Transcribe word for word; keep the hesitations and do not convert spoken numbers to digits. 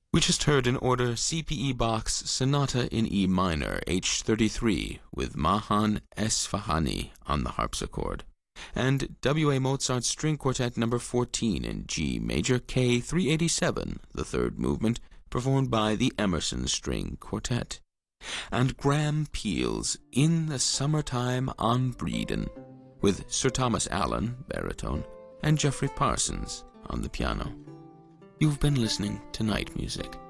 We just heard an order C P E Bach's Sonata in E minor, H thirty-three, with Mahan Esfahani on the harpsichord, and W A Mozart's String Quartet number fourteen in G major, K three eighty-seven, the third movement, performed by the Emerson String Quartet, and Graham Peel's In the Summertime on Bredon, with Sir Thomas Allen, baritone, and Geoffrey Parsons on the piano. You've been listening to Night Music.